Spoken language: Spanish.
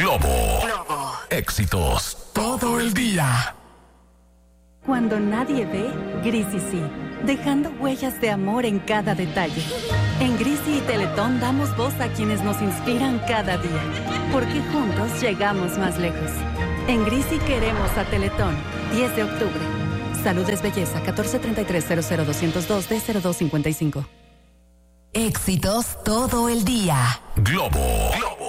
Globo. Éxitos todo el día. Cuando nadie ve, Grisi sí, dejando huellas de amor en cada detalle. En Grisi y Teletón damos voz a quienes nos inspiran cada día, porque juntos llegamos más lejos. En Grisi queremos a Teletón. 10 de octubre. Salud es belleza. 1433 00202 D0255. Éxitos todo el día. Globo.